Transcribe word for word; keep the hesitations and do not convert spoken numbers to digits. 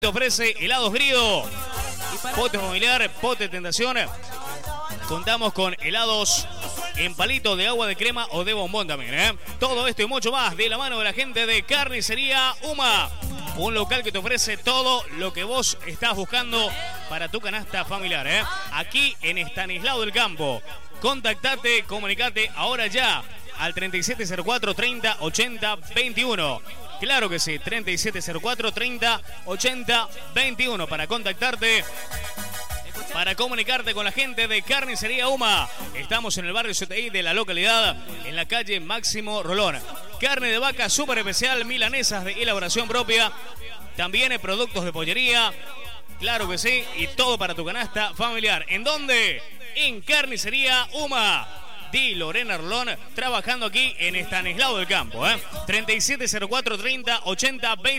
Te ofrece helados Grido, pote familiar, pote tentación. Contamos con helados en palito de agua de crema o de bombón también, ¿eh? Todo esto y mucho más de la mano de la gente de Carnicería Uma. Un local que te ofrece todo lo que vos estás buscando para tu canasta familiar, ¿eh? Aquí en Estanislao del Campo. Contactate, comunicate ahora ya al treinta y siete cero cuatro, treinta, ochenta, veintiuno. Claro que sí, treinta y siete cero cuatro, treinta, ochenta, veintiuno para contactarte, para comunicarte con la gente de Carnicería Uma. Estamos en el barrio C T I de la localidad, en la calle Máximo Rolón. Carne de vaca súper especial, milanesas de elaboración propia, también productos de pollería, claro que sí, y todo para tu canasta familiar. ¿En dónde? En Carnicería Uma. Di Lorena Rolón, trabajando aquí en Estanislao del Campo, ¿eh? treinta y siete cero cuatro, treinta, ochenta, veinte.